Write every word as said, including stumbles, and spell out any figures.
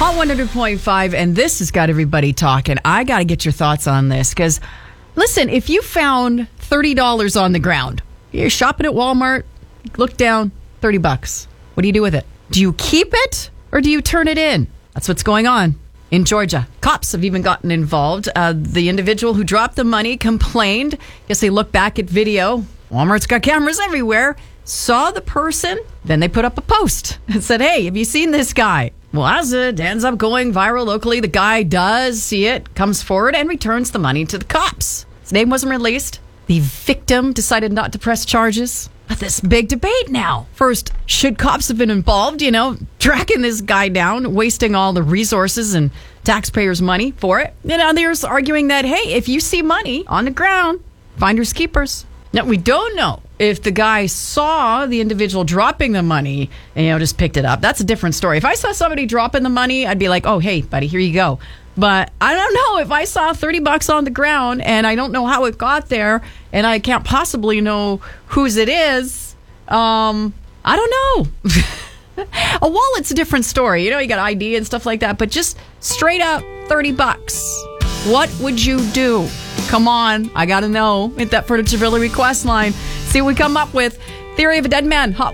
Hot one hundred point five, and this has got everybody talking. I got to get your thoughts on this because, listen, if you found thirty dollars on the ground, you're shopping at Walmart, look down, thirty bucks. What do you do with it? Do you keep it or do you turn it in? That's what's going on in Georgia. Cops have even gotten involved. Uh, the individual who dropped the money complained. Guess they looked back at video. Walmart's got cameras everywhere. Saw the person. Then they put up a post and said, hey, have you seen this guy? Well, as it ends up going viral locally, the guy does see it, comes forward, and returns the money to the cops. His name wasn't released. The victim decided not to press charges. But this big debate now. First, should cops have been involved, you know, tracking this guy down, wasting all the resources and taxpayers' money for it? And others arguing that, hey, if you see money on the ground, finders keepers. Now, we don't know if the guy saw the individual dropping the money and, you know, just picked it up. That's a different story. If I saw somebody dropping the money, I'd be like, oh, hey, buddy, here you go. But I don't know if I saw thirty bucks on the ground and I don't know how it got there and I can't possibly know whose it is. Um, I don't know. A wallet's a different story. You know, you got I D and stuff like that. But just straight up thirty bucks. What would you do? Come on. I got to know. Hit that Furniture Villa request line. See what we come up with. Theory of a Dead Man. Hot